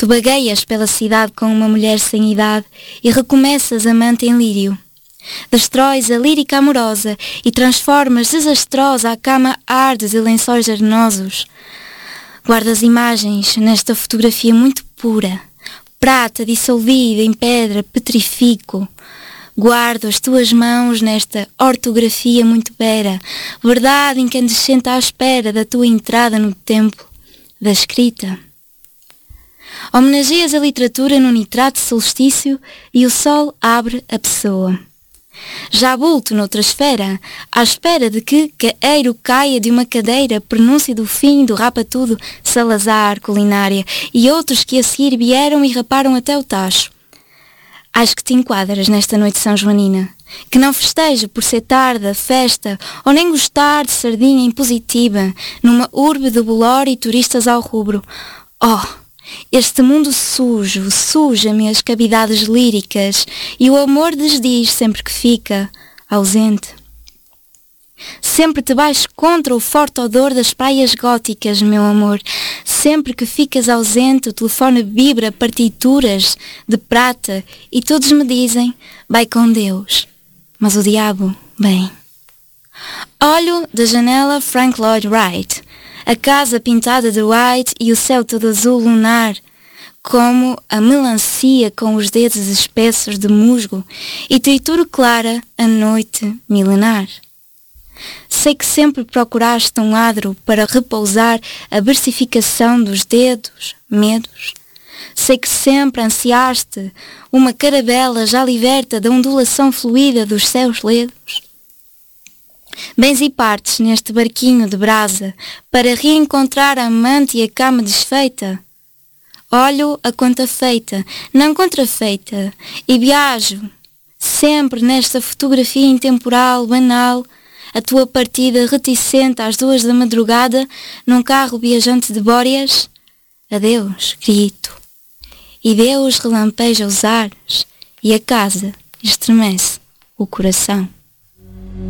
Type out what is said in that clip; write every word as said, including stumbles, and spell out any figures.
Tu vagueias pela cidade com uma mulher sem idade e recomeças amante em lírio. Destróis a lírica amorosa e transformas desastrosa a cama arde de lençóis arenosos. Guardas imagens nesta fotografia muito pura, prata dissolvida em pedra, petrifico. Guardo as tuas mãos nesta ortografia muito vera, verdade incandescente à espera da tua entrada no templo da escrita. Homenageias a literatura no nitrato solstício e o sol abre a pessoa. Já bulto noutra esfera, à espera de que caeiro caia de uma cadeira, prenúncio do fim do rapa-tudo, Salazar, culinária, e outros que a seguir vieram e raparam até o tacho. Acho que te enquadras nesta noite são-joanina, que não festeja por ser tarde a festa, ou nem gostar de sardinha impositiva, numa urbe de bolor e turistas ao rubro. Oh! Este mundo sujo, suja-me as cavidades líricas e o amor desdiz sempre que fica ausente. Sempre te vais contra o forte odor das praias góticas, meu amor. Sempre que ficas ausente o telefone vibra partituras de prata e todos me dizem, vai com Deus. Mas o diabo, bem. Olho da janela Frank Lloyd Wright. A casa pintada de white e o céu todo azul lunar, como a melancia com os dedos espessos de musgo, e trituro clara a noite milenar. Sei que sempre procuraste um adro para repousar a versificação dos dedos, medos. Sei que sempre ansiaste uma caravela já liberta da ondulação fluida dos céus ledos. Bens e partes neste barquinho de brasa para reencontrar a amante e a cama desfeita. Olho a conta feita, não contrafeita, e viajo, sempre nesta fotografia intemporal, banal, a tua partida reticente às duas da madrugada, num carro viajante de Bóreas. Adeus, grito. E Deus relampeja os ares, e a casa estremece o coração.